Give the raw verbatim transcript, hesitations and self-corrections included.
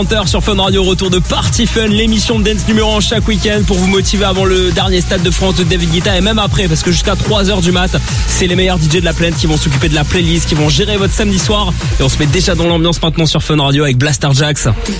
Sur Fun Radio, retour de Party Fun, l'émission de dance numéro un chaque week-end pour vous motiver avant le dernier Stade de France de David Guetta et même après, parce que jusqu'à trois heures du mat, c'est les meilleurs D J de la planète qui vont s'occuper de la playlist, qui vont gérer votre samedi soir, et on se met déjà dans l'ambiance maintenant sur Fun Radio avec Blaster Jaxx.